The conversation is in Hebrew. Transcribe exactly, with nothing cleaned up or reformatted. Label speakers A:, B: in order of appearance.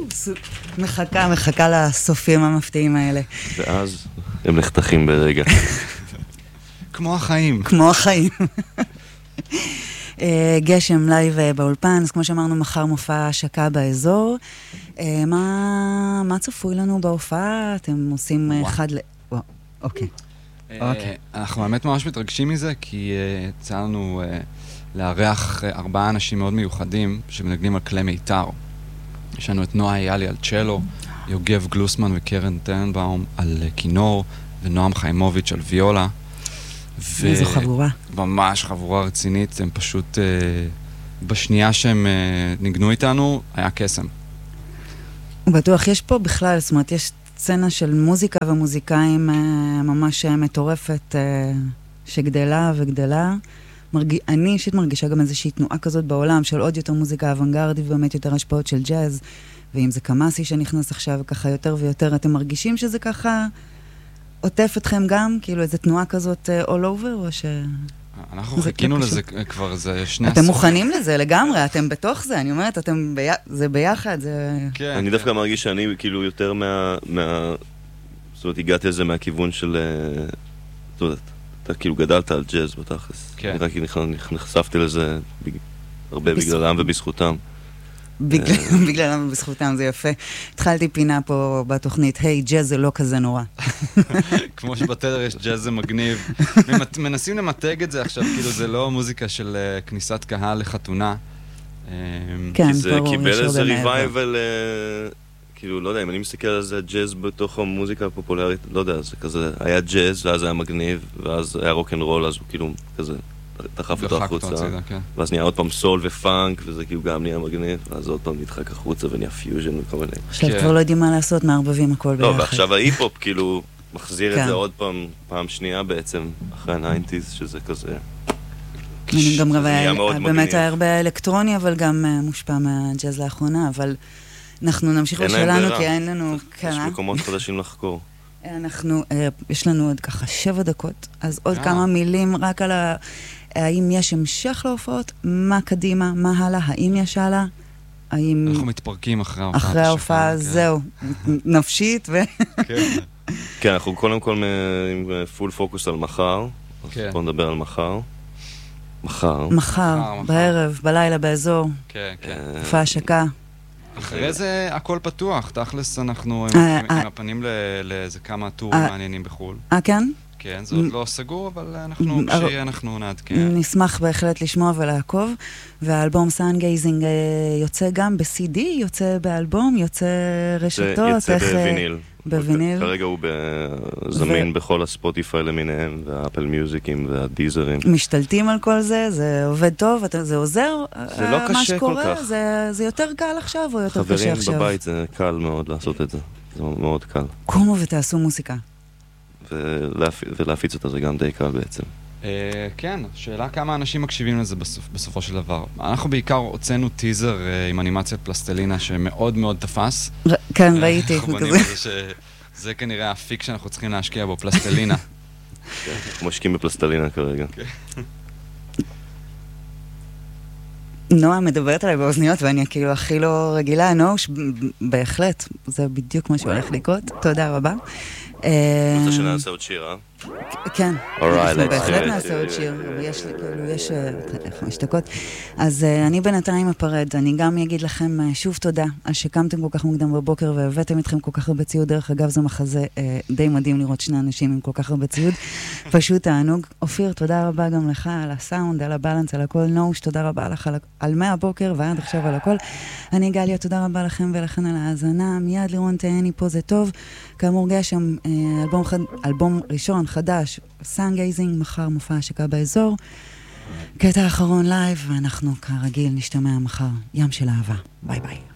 A: מחכה, מחכה לסופים המפתיעים האלה.
B: ואז הם נחתכים ברגע.
C: כמו החיים.
A: כמו החיים. גשם לייב באולפן, אז כמו שאמרנו, מחר מופע השקה באזור. מה, מה צפוי לנו בהופעה? אתם עושים אחד ל... וואו, אוקיי.
C: אנחנו באמת ממש מתרגשים מזה, כי יצא לנו לארח ארבעה אנשים מאוד מיוחדים שמנגנים על כלי מיתר. יש לנו את נועה איילי על צ'לו, יוגב גלוסמן וקרן טננבאום על כינור, ונועם חיימוביץ' על ויולה.
A: איזו חבורה.
C: ממש חבורה רצינית, הם פשוט, אה, בשנייה שהם אה, ניגנו איתנו, היה קסם.
A: בטוח, יש פה בכלל, זאת אומרת, יש סצנה של מוזיקה ומוזיקאים אה, ממש מטורפת, אה, שגדלה וגדלה. מרג... אני אישית מרגישה גם איזושהי תנועה כזאת בעולם, של עוד יותר מוזיקה אוונגרדית, ובאמת יותר השפעות של ג'אז, ואם זה קמאסי שנכנס עכשיו ככה יותר ויותר, אתם מרגישים שזה ככה... עוטף אתכם גם, כאילו איזו תנועה כזאת all over, או ש...
C: אנחנו חיכינו לזה כבר, זה שני
A: אתם מוכנים לזה לגמרי, אתם בתוך זה, אני אומרת, אתם זה ביחד, זה...
B: אני דווקא מרגיש שאני כאילו יותר מה... זאת אומרת, הגעתי לזה מהכיוון של... זאת אומרת, אתה כאילו גדלת על ג'אז בתכלס. נראה כי נחשפתי לזה הרבה בגללם ובזכותם.
A: בגללם ובזכותם, זה יפה. התחלתי פינה פה בתוכנית, היי, ג'אז זה לא כזה נורא.
C: כמו שבתדר יש ג'אז זה מגניב. מנסים למתג את זה עכשיו, כאילו זה לא מוזיקה של כניסת קהל לחתונה.
A: כן,
B: זה קיבל איזה ריווייבל, כאילו, לא יודע, אם אני מסתכל על זה, ג'אז בתוך המוזיקה הפופולרית, לא יודע, זה כזה, היה ג'אז, ואז היה מגניב, ואז היה רוק'נ'רול, אז הוא כאילו כזה... דחף אותו החוצה, ואז נהיה עוד פעם סול ופאנק, וזה כאילו גם נהיה מגניב, ואז עוד פעם נדחק החוצה ונהיה פיוז'ן וכל מיני.
A: עכשיו כבר לא יודעים מה לעשות, מערבבים הכל ביחד.
B: לא, ועכשיו ההיפ-הופ כאילו מחזיר את זה עוד פעם, פעם שנייה בעצם, אחרי ה-תשעים, שזה כזה...
A: גם באמת היה הרבה אלקטרוני, אבל גם מושפע מהג'אז לאחרונה, אבל אנחנו נמשיך לשלנו, כי אין לנו...
B: יש מקומות חדשים לחקור.
A: אנחנו, יש לנו עוד ככה שבע דקות, אז עוד כמה מילים רק על ה... האם יש המשך להופעות? מה קדימה? מה הלאה? האם יש הלאה? האם...
C: אנחנו מתפרקים אחרי ההופעה.
A: אחרי ההופעה, זהו. נפשית ו...
B: כן, אנחנו קודם כל עם פול פוקוס על מחר. אז בואו נדבר על מחר. מחר.
A: מחר, בערב, בלילה, באזור.
C: כן, כן.
A: הופעה השקה.
C: אחרי זה הכל פתוח. תכלס אנחנו עם הפנים לאיזה כמה טורים מעניינים בחול.
A: אה, כן?
C: כן, זה עוד לא סגור, אבל אנחנו, כשאנחנו נעדכן.
A: נשמח בהחלט לשמוע ולעקוב, והאלבום סאנגייזינג יוצא גם ב-סי די, יוצא באלבום, יוצא רשתות.
B: יוצא בוויניל.
A: בוויניל.
B: כרגע הוא זמין בכל הספוטיפיי למיניהם, והאפל מיוזיקים והדיזרים.
A: משתלטים על כל זה, זה עובד טוב, זה עוזר.
B: זה לא קשה כל כך.
A: זה יותר קל עכשיו או יותר קשה עכשיו?
B: חברים בבית זה קל מאוד לעשות את זה. זה מאוד קל.
A: קומו ותעשו מוסיקה.
B: ולהפיץ אותה זה גם די קל בעצם.
C: כן, שאלה כמה אנשים מקשיבים לזה בסופו של דבר. אנחנו בעיקר הוצאנו טיזר עם אנימציית פלסטלינה שמאוד מאוד תפס.
A: כן, ראיתי.
C: אנחנו בנים על זה שזה כנראה הפיק שאנחנו צריכים להשקיע בו, פלסטלינה.
B: אנחנו משקיעים בפלסטלינה כרגע.
A: נועה מדברת עליי באוזניות ואני כאילו הכי לא רגילה, נוש, בהחלט, זה בדיוק מה שהולך לקרות. תודה רבה.
B: רוצה שנעשה עוד שיר, אה?
A: כן, אנחנו בהחלט נעשה עוד שיר, יש כאילו, יש חמש דקות. אז אני בינתיים אפרד, אני גם אגיד לכם שוב תודה על שקמתם כל כך מוקדם בבוקר והבאתם איתכם כל כך הרבה ציוד. דרך אגב, זה מחזה די מדהים לראות שני אנשים עם כל כך הרבה ציוד. פשוט תענוג. אופיר, תודה רבה גם לך על הסאונד, על הבלנס, על הכל. נוש, תודה רבה לך על מהבוקר ועד עכשיו על הכל. אני גליה, תודה רבה לכם ולכן על ההאזנה. מיד לירון תהני פה זה טוב. כאמור גשם, אלבום, חד... אלבום ראשון חדש, סאנגייזינג, מחר מופע השקה באזור. קטע האחרון לייב, ואנחנו כרגיל נשתמע מחר. ים של אהבה. ביי ביי.